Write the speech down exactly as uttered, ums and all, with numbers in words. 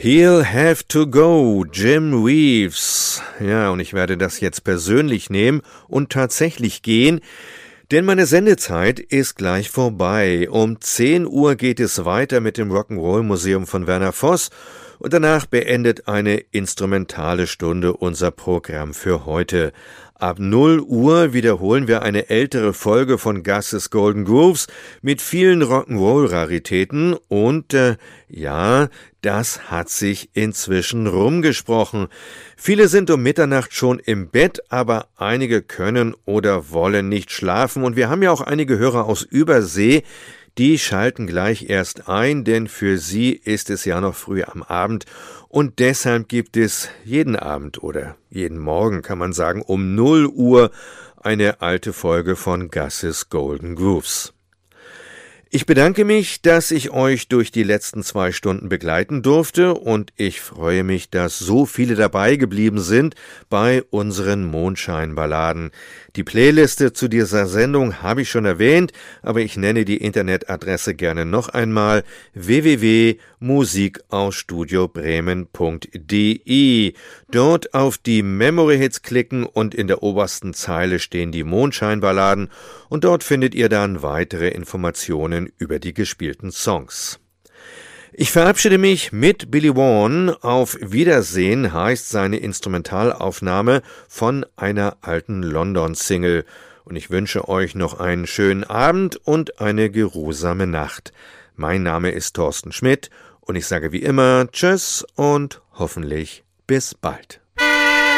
He'll have to go, Jim Reeves. Ja, und ich werde das jetzt persönlich nehmen und tatsächlich gehen, denn meine Sendezeit ist gleich vorbei. Um zehn Uhr geht es weiter mit dem Rock'n'Roll Museum von Werner Voss und danach beendet eine instrumentale Stunde unser Programm für heute. Ab null Uhr wiederholen wir eine ältere Folge von Gus's Golden Grooves mit vielen Rock'n'Roll-Raritäten und, äh, ja, das hat sich inzwischen rumgesprochen. Viele sind um Mitternacht schon im Bett, aber einige können oder wollen nicht schlafen und wir haben ja auch einige Hörer aus Übersee, die schalten gleich erst ein, denn für sie ist es ja noch früh am Abend und deshalb gibt es jeden Abend oder jeden Morgen, kann man sagen, um null Uhr eine alte Folge von Gus's Golden Grooves. Ich bedanke mich, dass ich euch durch die letzten zwei Stunden begleiten durfte und ich freue mich, dass so viele dabei geblieben sind bei unseren Mondscheinballaden. Die Playliste zu dieser Sendung habe ich schon erwähnt, aber ich nenne die Internetadresse gerne noch einmal w w w punkt musik aus studio bremen punkt d e. Dort auf die Memory Hits klicken und in der obersten Zeile stehen die Mondscheinballaden und dort findet ihr dann weitere Informationen über die gespielten Songs. Ich verabschiede mich mit Billy Vaughan. Auf Wiedersehen heißt seine Instrumentalaufnahme von einer alten London-Single. Und ich wünsche euch noch einen schönen Abend und eine geruhsame Nacht. Mein Name ist Thorsten Schmidt und ich sage wie immer Tschüss und hoffentlich bis bald.